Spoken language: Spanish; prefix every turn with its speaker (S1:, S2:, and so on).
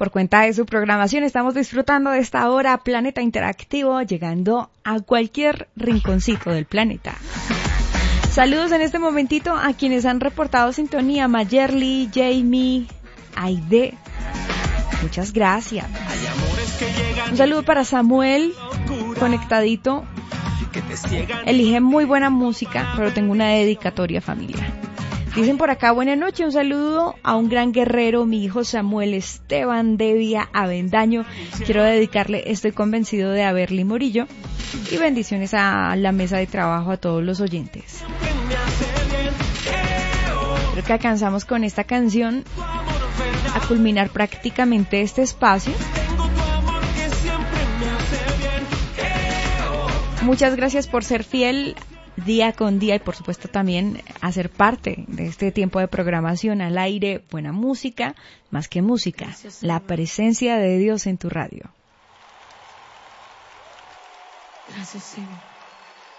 S1: Por cuenta de su programación estamos disfrutando de esta hora Planeta Interactivo, llegando a cualquier rinconcito del planeta. Saludos en este momentito a quienes han reportado sintonía: Mayerly, Jamie, Aide. Muchas gracias. Un saludo para Samuel, conectadito. Elige muy buena música, pero tengo una dedicatoria familiar. Dicen por acá, buenas noches, un saludo a un gran guerrero, mi hijo Samuel Esteban Devia Avendaño. Quiero dedicarle Estoy convencido de Averly Morillo. Y bendiciones a la mesa de trabajo, a todos los oyentes. Creo que alcanzamos con esta canción a culminar prácticamente este espacio. Muchas gracias por ser fiel día con día y por supuesto también hacer parte de este tiempo de programación al aire. Buena música, más que música, gracias, la presencia de Dios en tu radio.
S2: Gracias, Señor.